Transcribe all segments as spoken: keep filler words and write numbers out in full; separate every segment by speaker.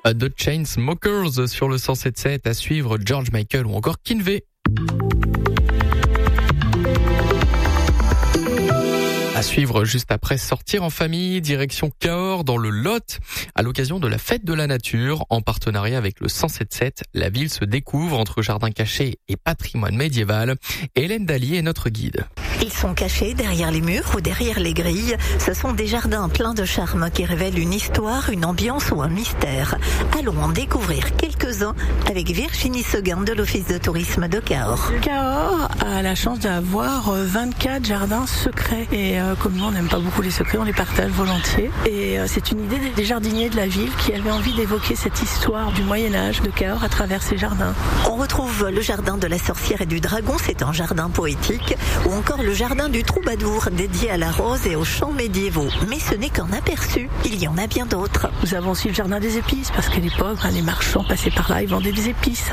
Speaker 1: The Chainsmokers sur le cent sept sept, à suivre George Michael ou encore Kinvey. À suivre juste après Sortir en famille, direction Cahors dans le Lot, à l'occasion de la fête de la nature, en partenariat avec le cent sept sept. La ville se découvre entre jardin caché et patrimoine médiéval. Hélène Dallier est notre guide.
Speaker 2: Ils sont cachés derrière les murs ou derrière les grilles. Ce sont des jardins pleins de charme qui révèlent une histoire, une ambiance ou un mystère. Allons en découvrir quelques-uns avec Virginie Seguin de l'Office de tourisme de Cahors.
Speaker 3: Cahors a la chance d'avoir vingt-quatre jardins secrets. Et euh, comme nous, on n'aime pas beaucoup les secrets, on les partage volontiers. Et euh, c'est une idée des jardiniers de la ville qui avaient envie d'évoquer cette histoire du Moyen-Âge de Cahors à travers ces jardins.
Speaker 2: On retrouve le jardin de la sorcière et du dragon, c'est un jardin poétique, ou encore le jardin du troubadour, dédié à la rose et aux chants médiévaux. Mais ce n'est qu'un aperçu, il y en a bien d'autres.
Speaker 3: Nous avons aussi le jardin des épices, parce qu'à l'époque, hein, les marchands passaient par là, ils vendaient des épices.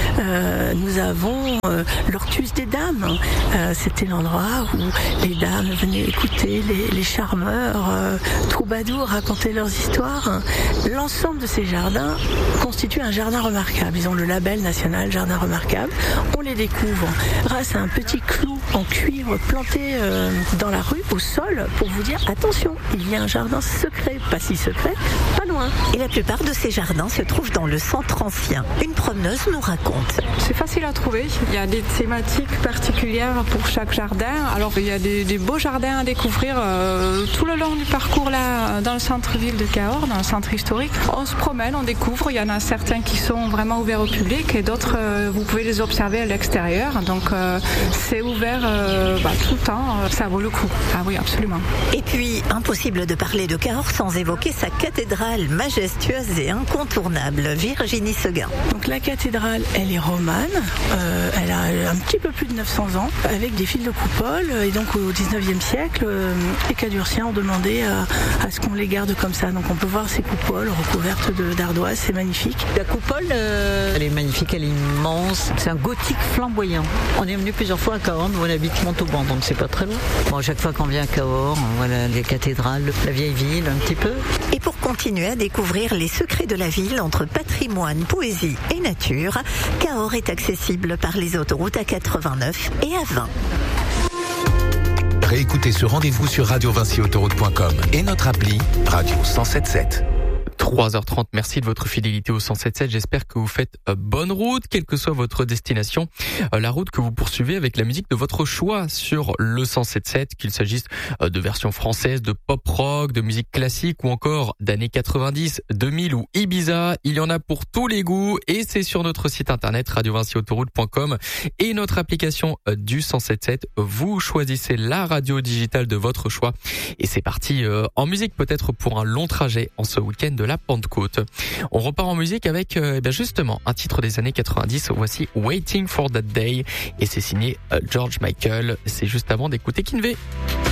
Speaker 3: Euh, nous avons euh, l'Ortus des dames. Euh, c'était l'endroit où les dames venaient écouter les, les charmeurs euh, troubadours raconter leurs histoires. L'ensemble de ces jardins constitue un jardin remarquable. Ils ont le label national Jardin remarquable. On les découvre grâce à un petit clou en cuivre planté euh, dans la rue, au sol, pour vous dire attention, il y a un jardin secret, pas si secret, pas loin.
Speaker 2: Et la plupart de ces jardins se trouvent dans le centre ancien. Une promeneuse nous raconte.
Speaker 4: C'est facile à trouver, il y a des thématiques particulières pour chaque jardin. Alors il y a des, des beaux jardins à découvrir euh, tout le long du parcours là, dans le centre-ville de Cahors, dans le centre historique. On se promène, on découvre, il y en a certains qui sont vraiment ouverts au public et d'autres, euh, vous pouvez les observer à l'extérieur. Donc euh, c'est ouvert euh, bah, tout le temps, euh, ça vaut le coup. Ah oui, absolument.
Speaker 2: Et puis, impossible de parler de Cahors sans évoquer sa cathédrale majestueuse et incontournable, Virginie Seguin.
Speaker 3: Donc la cathédrale, elle est romane, euh, elle a un petit peu plus de neuf cents ans, avec des fils de coupole, et donc au dix-neuvième siècle, euh, les Cadurciens ont demandé à, à ce qu'on les garde comme ça. Donc on peut voir ces coupoles recouvertes de, d'ardoise, c'est magnifique.
Speaker 5: La coupole, euh, elle est magnifique, elle est immense, c'est un gothique flamboyant. On est venu plusieurs fois à Cahors, nous on habite Montauban, donc c'est pas très loin. Bon, à chaque fois qu'on vient à Cahors, on voit la, les cathédrales, la vieille ville un petit peu.
Speaker 2: Et pour continuer à découvrir les secrets de la ville entre patrimoine, poésie et nature, Cahors est accessible par les autoroutes A quatre-vingt-neuf et A vingt.
Speaker 6: Réécoutez ce rendez-vous sur radio vinci autoroute point com et notre appli Radio cent sept sept.
Speaker 1: trois heures trente, merci de votre fidélité au cent sept sept. J'espère que vous faites bonne route, quelle que soit votre destination. La route que vous poursuivez avec la musique de votre choix sur le cent sept sept, qu'il s'agisse de versions françaises, de pop rock, de musique classique ou encore d'années quatre-vingt-dix, deux mille ou Ibiza. Il y en a pour tous les goûts et c'est sur notre site internet radio vinci autoroute point com et notre application du cent sept sept. Vous choisissez la radio digitale de votre choix et c'est parti en musique, peut-être pour un long trajet en ce week-end de la Pentecôte. On repart en musique avec euh, eh bien justement un titre des années quatre-vingt-dix. Voici Waiting for That Day et c'est signé euh, George Michael. C'est juste avant d'écouter Kinvey.